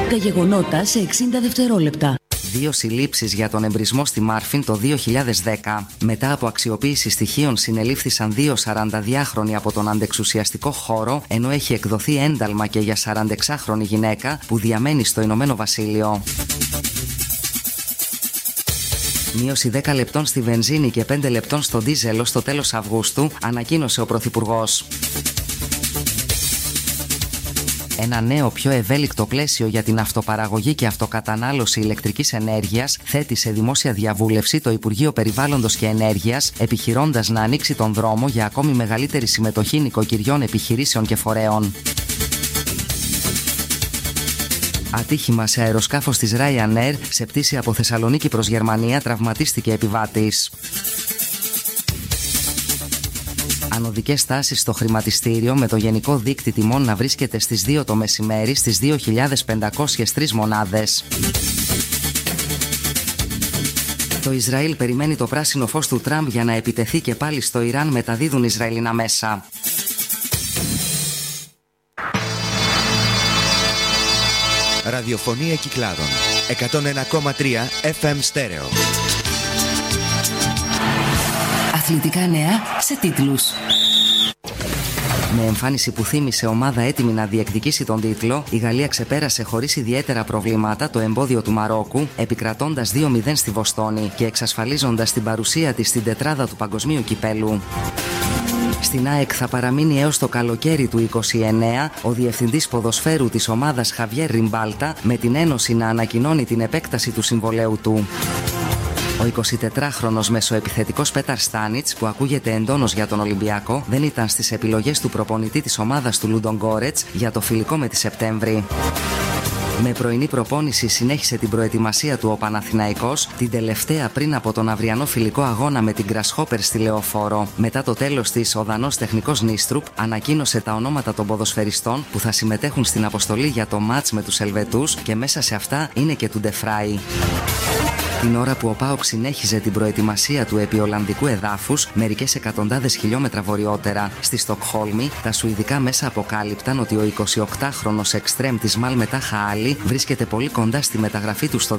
Τα γεγονότα σε 60 δευτερόλεπτα. 2 συλλήψεις για τον εμπρισμό στη Μάρφιν το 2010. Μετά από αξιοποίηση στοιχείων συνελήφθησαν 2 42χρονοι από τον αντεξουσιαστικό χώρο, ενώ έχει εκδοθεί ένταλμα και για 46χρονη γυναίκα που διαμένει στο Ηνωμένο Βασίλειο. Μείωση 10 λεπτών στη βενζίνη και 5 λεπτών στο ντίζελο στο τέλος Αυγούστου, ανακοίνωσε ο Πρωθυπουργός. Ένα νέο πιο ευέλικτο πλαίσιο για την αυτοπαραγωγή και αυτοκατανάλωση ηλεκτρικής ενέργειας θέτει σε δημόσια διαβούλευση το Υπουργείο Περιβάλλοντος και Ενέργειας, επιχειρώντας να ανοίξει τον δρόμο για ακόμη μεγαλύτερη συμμετοχή νοικοκυριών, επιχειρήσεων και φορέων. Ατύχημα σε αεροσκάφος της Ryanair, σε πτήση από Θεσσαλονίκη προς Γερμανία, τραυματίστηκε επιβάτης. Ανωδικές τάσεις στο χρηματιστήριο, με το γενικό δείκτη τιμών να βρίσκεται στις 2 το μεσημέρι στις 2.503 μονάδες. Το Ισραήλ περιμένει το πράσινο φως του Τραμπ για να επιτεθεί και πάλι στο Ιράν, μεταδίδουν Ισραηλινά μέσα. Ραδιοφωνία Κυκλάδων 101,3 FM στέρεο. Αθλητικά νέα σε τίτλους. Με εμφάνιση που θύμισε ομάδα έτοιμη να διεκδικήσει τον τίτλο, η Γαλλία ξεπέρασε χωρίς ιδιαίτερα προβλήματα το εμπόδιο του Μαρόκου, επικρατώντας 2-0 στη Βοστόνη και εξασφαλίζοντας την παρουσία της στην τετράδα του Παγκοσμίου Κυπέλου. Στην ΑΕΚ θα παραμείνει έως το καλοκαίρι του 2029 ο διευθυντής ποδοσφαίρου της ομάδας Χαβιέρ Ριμπάλτα, με την Ένωση να ανακοινώνει την επέκταση του συμβολαίου του. Ο 24χρονος μεσοεπιθετικός Πέταρ Στάνιτς, που ακούγεται εντόνως για τον Ολυμπιακό, δεν ήταν στις επιλογές του προπονητή της ομάδας του Λούντογκόρετς για το φιλικό με τη Σεπτέμβρη. Με πρωινή προπόνηση συνέχισε την προετοιμασία του ο Παναθηναϊκός, την τελευταία πριν από τον αυριανό φιλικό αγώνα με την Γκρασχόπερ στη Λεωφόρο. Μετά το τέλος της, ο Δανός τεχνικός Νίστρουπ ανακοίνωσε τα ονόματα των ποδοσφαιριστών που θα συμμετέχουν στην αποστολή για το μάτς με τους Ελβετούς, και μέσα σε αυτά είναι και του Ντεφράι. Την ώρα που ο ΠΑΟΚ συνέχιζε την προετοιμασία του επί Ολλανδικού εδάφους, μερικές εκατοντάδες χιλιόμετρα βορειότερα, στη Στοκχόλμη, τα σουηδικά μέσα αποκάλυπταν ότι ο 28χρονος εξτρέμ της Μάλμε Τάχα Άλλη βρίσκεται πολύ κοντά στη μεταγραφή του στο